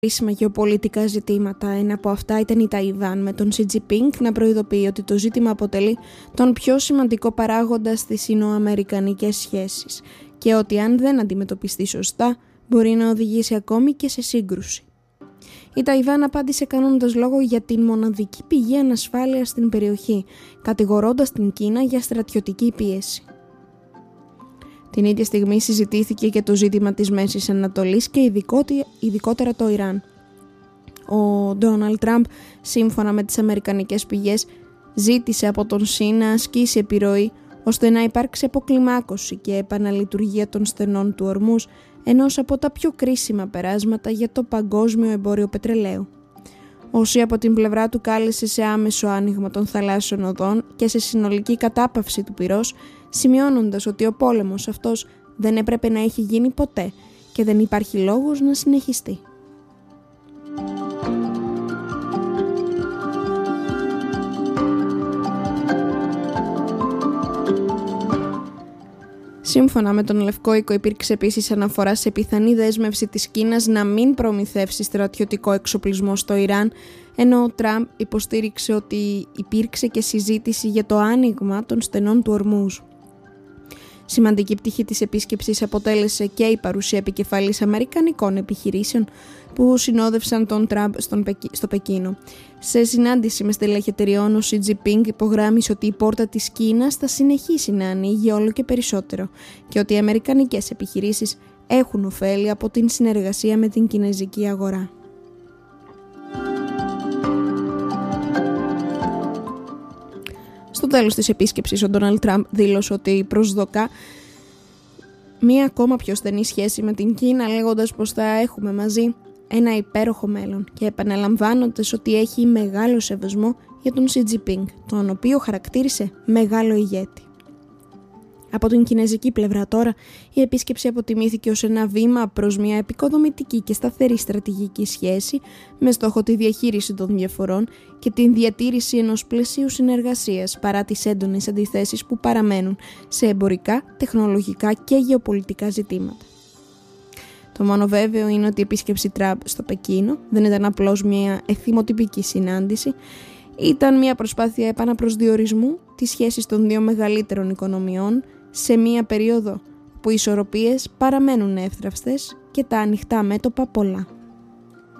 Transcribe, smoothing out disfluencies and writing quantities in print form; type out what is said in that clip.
κρίσιμα γεωπολιτικά ζητήματα. Ένα από αυτά ήταν η Ταϊβάν, με τον Σι Τζινπίνγκ να προειδοποιεί ότι το ζήτημα αποτελεί τον πιο σημαντικό παράγοντα στις σινοαμερικανικές σχέσεις και ότι αν δεν αντιμετωπιστεί σωστά μπορεί να οδηγήσει ακόμη και σε σύγκρουση. Η Ταϊβάν απάντησε κάνοντας λόγο για την μοναδική πηγή ανασφάλειας στην περιοχή, κατηγορώντας την Κίνα για στρατιωτική πίεση. Την ίδια στιγμή συζητήθηκε και το ζήτημα της Μέσης Ανατολής και ειδικότερα το Ιράν. Ο Ντόναλντ Τραμπ, σύμφωνα με τις αμερικανικές πηγές, ζήτησε από τον Σι να ασκήσει επιρροή ώστε να υπάρξει αποκλιμάκωση και επαναλειτουργία των στενών του ορμούς, ενός από τα πιο κρίσιμα περάσματα για το παγκόσμιο εμπόριο πετρελαίου. Ο Σι από την πλευρά του κάλεσε σε άμεσο άνοιγμα των θαλάσσιων οδών και σε συνολική κατάπαυση του πυρός, σημειώνοντας ότι ο πόλεμος αυτός δεν έπρεπε να έχει γίνει ποτέ και δεν υπάρχει λόγος να συνεχιστεί. Σύμφωνα με τον Λευκό Οίκο, υπήρξε επίσης αναφορά σε πιθανή δέσμευση της Κίνας να μην προμηθεύσει στρατιωτικό εξοπλισμό στο Ιράν, ενώ ο Τραμπ υποστήριξε ότι υπήρξε και συζήτηση για το άνοιγμα των στενών του ορμούς. Σημαντική πτυχή της επίσκεψης αποτέλεσε και η παρουσία επικεφαλής αμερικανικών επιχειρήσεων που συνόδευσαν τον Τραμπ στο Πεκίνο. Σε συνάντηση με στελέχη εταιριών, ο Σι Τζινπίνγκ υπογράμμισε ότι η πόρτα της Κίνας θα συνεχίσει να ανοίγει όλο και περισσότερο και ότι οι αμερικανικές επιχειρήσεις έχουν ωφέλη από την συνεργασία με την κινεζική αγορά. Στο τέλος της επίσκεψης, ο Ντόναλντ Τραμπ δήλωσε ότι προσδοκά μία ακόμα πιο στενή σχέση με την Κίνα, λέγοντας πως θα έχουμε μαζί ένα υπέροχο μέλλον και επαναλαμβάνοντας ότι έχει μεγάλο σεβασμό για τον Σι Τζινπίνγκ, τον οποίο χαρακτήρισε μεγάλο ηγέτη. Από την κινεζική πλευρά τώρα, η επίσκεψη αποτιμήθηκε ως ένα βήμα προς μια επικοδομητική και σταθερή στρατηγική σχέση με στόχο τη διαχείριση των διαφορών και την διατήρηση ενός πλαισίου συνεργασίας παρά τις έντονες αντιθέσεις που παραμένουν σε εμπορικά, τεχνολογικά και γεωπολιτικά ζητήματα. Το μόνο βέβαιο είναι ότι η επίσκεψη Τραμπ στο Πεκίνο δεν ήταν απλώς μια εθιμοτυπική συνάντηση, ήταν μια προσπάθεια επαναπροσδιορισμού της σχέσης των δύο μεγαλύτερων οικονομιών σε μια περίοδο που οι ισορροπίες παραμένουν εύθραυστες και τα ανοιχτά μέτωπα πολλά.